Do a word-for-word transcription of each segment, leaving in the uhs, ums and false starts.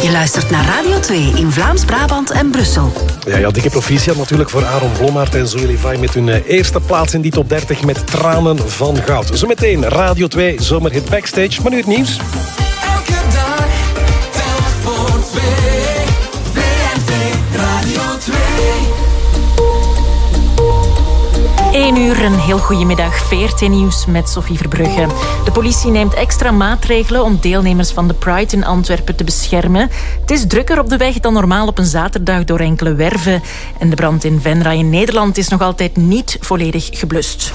Je luistert naar Radio twee in Vlaams-Brabant en Brussel. Ja, ja, dikke proficiat natuurlijk voor Aaron Blommaert en Zoe Levi met hun eerste plaats in die top dertig met Tranen van Goud. Zometeen Radio twee Zomerhit Backstage, maar nu het nieuws. Elke dag telt voor twee. V R T Radio twee. één uur, een heel goedemiddag. V R T-nieuws met Sophie Verbrugge. De politie neemt extra maatregelen om deelnemers van de Pride in Antwerpen te beschermen. Het is drukker op de weg dan normaal op een zaterdag door enkele werven. En de brand in Venra in Nederland is nog altijd niet volledig geblust.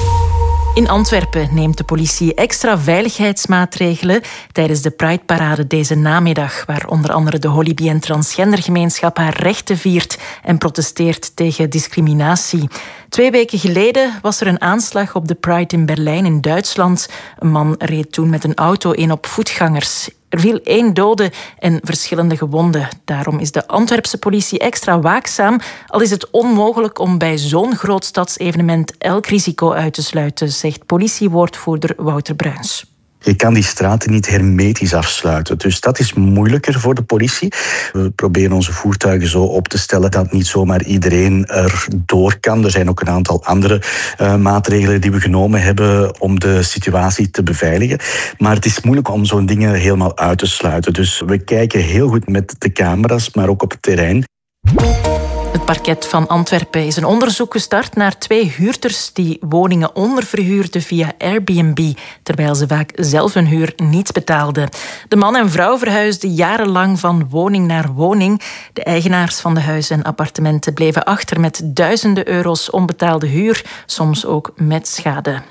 In Antwerpen neemt de politie extra veiligheidsmaatregelen tijdens de Pride-parade deze namiddag, waar onder andere de holibi- en transgendergemeenschap haar rechten viert en protesteert tegen discriminatie. Twee weken geleden was er een aanslag op de Pride in Berlijn in Duitsland. Een man reed toen met een auto in op voetgangers. Er viel één dode en verschillende gewonden. Daarom is de Antwerpse politie extra waakzaam, al is het onmogelijk om bij zo'n groot stadsevenement elk risico uit te sluiten, zegt politiewoordvoerder Wouter Bruins. Je kan die straten niet hermetisch afsluiten. Dus dat is moeilijker voor de politie. We proberen onze voertuigen zo op te stellen dat niet zomaar iedereen er door kan. Er zijn ook een aantal andere uh, maatregelen die we genomen hebben om de situatie te beveiligen. Maar het is moeilijk om zo'n dingen helemaal uit te sluiten. Dus we kijken heel goed met de camera's, maar ook op het terrein. Het parket van Antwerpen is een onderzoek gestart naar twee huurders die woningen onderverhuurden via Airbnb, terwijl ze vaak zelf hun huur niet betaalden. De man en vrouw verhuisden jarenlang van woning naar woning. De eigenaars van de huizen en appartementen bleven achter met duizenden euro's onbetaalde huur, soms ook met schade.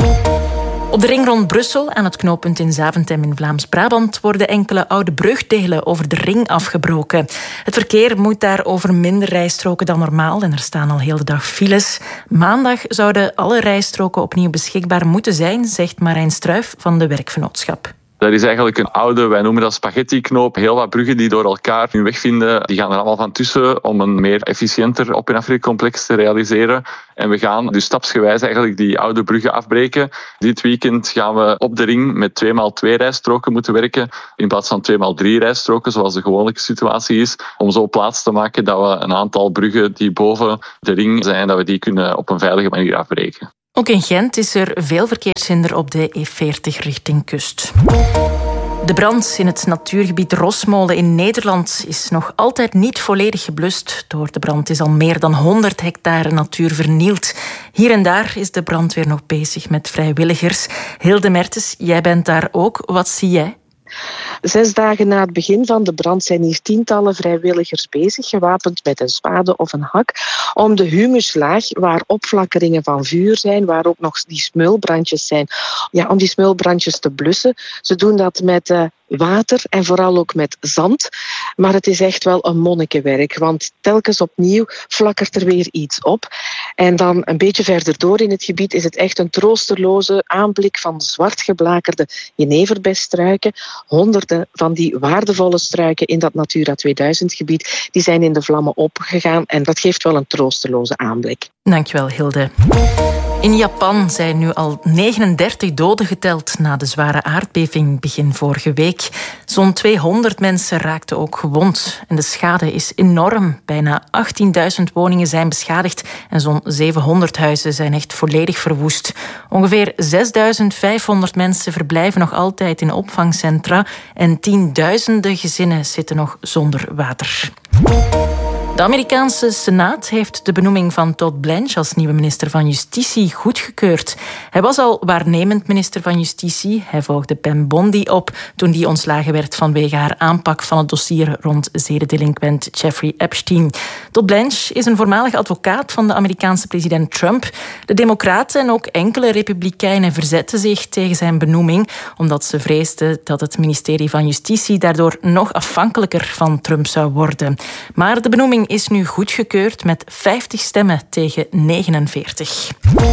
Op de ring rond Brussel, aan het knooppunt in Zaventem in Vlaams-Brabant, worden enkele oude brugdelen over de ring afgebroken. Het verkeer moet daar over minder rijstroken dan normaal en er staan al heel de dag files. Maandag zouden alle rijstroken opnieuw beschikbaar moeten zijn, zegt Marijn Struijf van de Werkvernootschap. Dat is eigenlijk een oude, wij noemen dat spaghetti-knoop. Heel wat bruggen die door elkaar hun weg vinden, die gaan er allemaal van tussen om een meer efficiënter op- en afritcomplex te realiseren. En we gaan dus stapsgewijs eigenlijk die oude bruggen afbreken. Dit weekend gaan we op de ring met twee maal twee rijstroken moeten werken, in plaats van twee maal drie rijstroken, zoals de gewone situatie is, om zo plaats te maken dat we een aantal bruggen die boven de ring zijn, dat we die kunnen op een veilige manier afbreken. Ook in Gent is er veel verkeershinder op de E veertig richting kust. De brand in het natuurgebied Rosmolen in Nederland is nog altijd niet volledig geblust. Door de brand is al meer dan honderd hectare natuur vernield. Hier en daar is de brandweer nog bezig met vrijwilligers. Hilde Mertens, jij bent daar ook. Wat zie jij? Zes dagen na het begin van de brand zijn hier tientallen vrijwilligers bezig, gewapend met een spade of een hak, om de humuslaag, waar opflakkeringen van vuur zijn, waar ook nog die smulbrandjes zijn, ja, om die smulbrandjes te blussen. Ze doen dat met uh, water en vooral ook met zand. Maar het is echt wel een monnikenwerk, want telkens opnieuw flakkert er weer iets op. En dan een beetje verder door in het gebied is het echt een troosteloze aanblik van zwart geblakerde jeneverbesstruiken. Honderden van die waardevolle struiken in dat Natura tweeduizend gebied, die zijn in de vlammen opgegaan en dat geeft wel een troosteloze aanblik. Dankjewel, Hilde. In Japan zijn nu al negenendertig doden geteld na de zware aardbeving begin vorige week. Zo'n tweehonderd mensen raakten ook gewond. En de schade is enorm. Bijna achttienduizend woningen zijn beschadigd en zo'n zevenhonderd huizen zijn echt volledig verwoest. Ongeveer zesduizend vijfhonderd mensen verblijven nog altijd in opvangcentra en tienduizenden gezinnen zitten nog zonder water. De Amerikaanse Senaat heeft de benoeming van Todd Blanche als nieuwe minister van Justitie goedgekeurd. Hij was al waarnemend minister van Justitie. Hij volgde Pam Bondi op toen die ontslagen werd vanwege haar aanpak van het dossier rond zedendelinquent Jeffrey Epstein. Todd Blanche is een voormalig advocaat van de Amerikaanse president Trump. De Democraten en ook enkele Republikeinen verzetten zich tegen zijn benoeming, omdat ze vreesden dat het ministerie van Justitie daardoor nog afhankelijker van Trump zou worden. Maar de benoeming is nu goedgekeurd met vijftig stemmen tegen negenenveertig.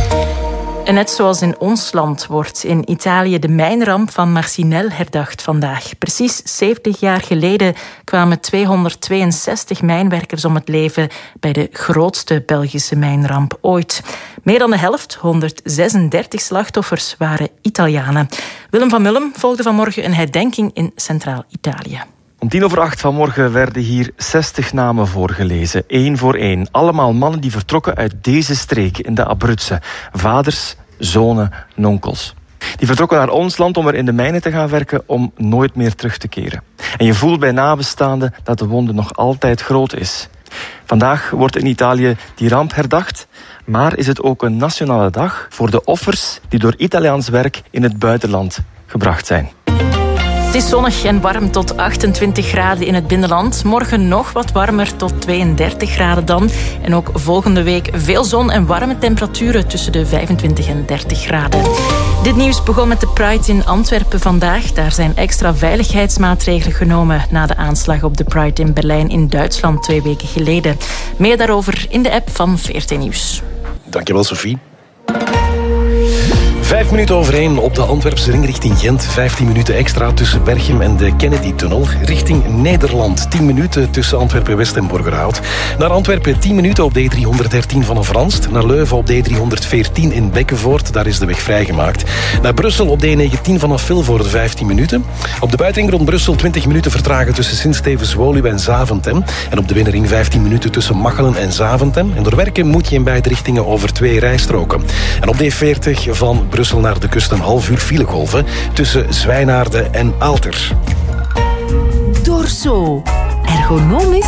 En net zoals in ons land wordt in Italië de mijnramp van Marcinelle herdacht vandaag. Precies zeventig jaar geleden kwamen tweehonderdtweeënzestig mijnwerkers om het leven bij de grootste Belgische mijnramp ooit. Meer dan de helft, honderdzesendertig slachtoffers, waren Italianen. Willem van Mullem volgde vanmorgen een herdenking in Centraal-Italië. Om tien over acht vanmorgen werden hier zestig namen voorgelezen, één voor één. Allemaal mannen die vertrokken uit deze streek in de Abruzzen. Vaders, zonen, onkels. Die vertrokken naar ons land om er in de mijnen te gaan werken om nooit meer terug te keren. En je voelt bij nabestaanden dat de wonde nog altijd groot is. Vandaag wordt in Italië die ramp herdacht, maar is het ook een nationale dag voor de offers die door Italiaans werk in het buitenland gebracht zijn. Het is zonnig en warm tot achtentwintig graden in het binnenland. Morgen nog wat warmer tot tweeëndertig graden dan. En ook volgende week veel zon en warme temperaturen tussen de vijfentwintig en dertig graden. Dit nieuws begon met de Pride in Antwerpen vandaag. Daar zijn extra veiligheidsmaatregelen genomen na de aanslag op de Pride in Berlijn in Duitsland twee weken geleden. Meer daarover in de app van V R T Nieuws. Dankjewel, Sophie. Vijf minuten over één op de Antwerpse ring richting Gent. Vijftien minuten extra tussen Berchem en de Kennedy-tunnel. Richting Nederland. Tien minuten tussen Antwerpen-West en Borgerhout. Naar Antwerpen tien minuten op de E driehonderddertien vanaf Ranst. Naar Leuven op de E driehonderdveertien in Bekkenvoort. Daar is de weg vrijgemaakt. Naar Brussel op de E negentien vanaf Vilvoorde vijftien minuten. Op de buitenring rond Brussel twintig minuten vertragen tussen Sint-Stevens-Woluwe en Zaventem. En op de binnenring vijftien minuten tussen Machelen en Zaventem. En door werken moet je in beide richtingen over twee rijstroken. En op de E veertig van Brussel Brussel naar de kust een half uur filegolven tussen Zwijnaarden en Aalter. Dorso. Ergonomisch